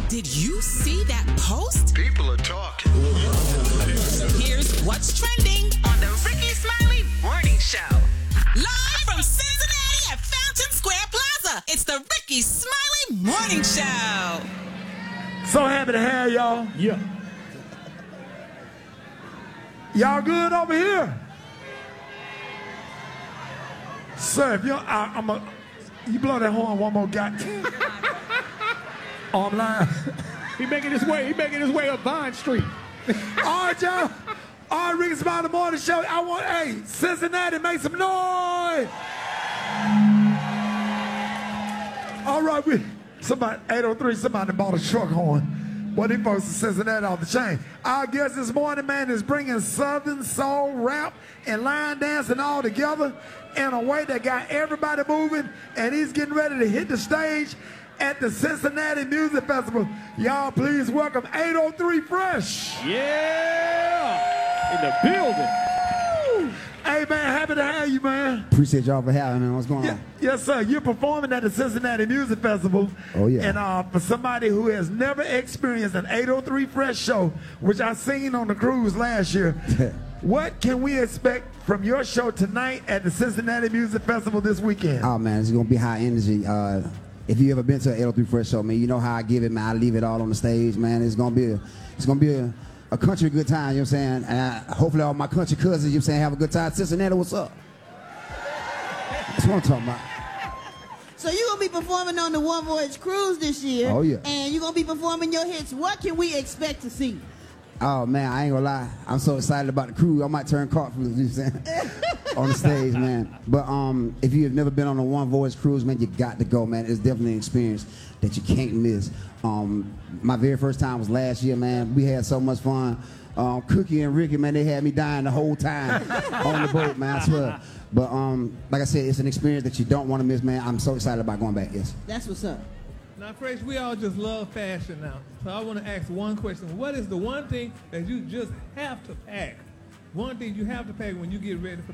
Did you see that post? People are talking. Here's what's trending on the Ricky Smiley Morning Show. Live from Cincinnati at Fountain Square Plaza, it's the Ricky Smiley Morning Show. So happy to have y'all. Yeah. Y'all good over here? Sir, if you blow that horn one more goddamn. I'm lying. He making his way up Vine Street. All right, y'all. All right, Ricky Smiley Morning Show. Hey, Cincinnati, make some noise. All right, 803, somebody bought a truck horn. Well, these folks in Cincinnati off the chain. Our guest this morning, man, is bringing Southern soul, rap, and line dancing all together in a way that got everybody moving, and he's getting ready to hit the stage at the Cincinnati Music Festival. Y'all please welcome 803 Fresh. Yeah! In the building. Hey, man, happy to have you, man. Appreciate y'all for having me. What's going on? Yes, sir. You're performing at the Cincinnati Music Festival. Oh, yeah. And for somebody who has never experienced an 803 Fresh show, which I seen on the cruise last year, what can we expect from your show tonight at the Cincinnati Music Festival this weekend? Oh, man, it's going to be high energy. If you ever been to an 803 Fresh show, man, you know how I give it, man. I leave it all on the stage, man. It's going to be a country good time, you know what I'm saying? And hopefully all my country cousins, you know what I'm saying, have a good time. Cincinnati, what's up? That's what I'm talking about. So you're going to be performing on the One Voyage Cruise this year. Oh, yeah. And you're going to be performing your hits. What can we expect to see? Oh, man, I ain't going to lie. I'm so excited about the cruise. I might turn cartwheels, you know what I'm saying, on the stage, man. But if you have never been on a One Voyage Cruise, man, you got to go, man. It's definitely an experience that you can't miss. My very first time was last year, man. We had so much fun. Cookie and Ricky, man, they had me dying the whole time on the boat, man, I swear. But like I said, it's an experience that you don't want to miss, man. I'm so excited about going back, yes. That's what's up. Now, Fresh, we all just love fashion now. So I want to ask one question. What is the one thing that you just have to pack? One thing you have to pack when you get ready for the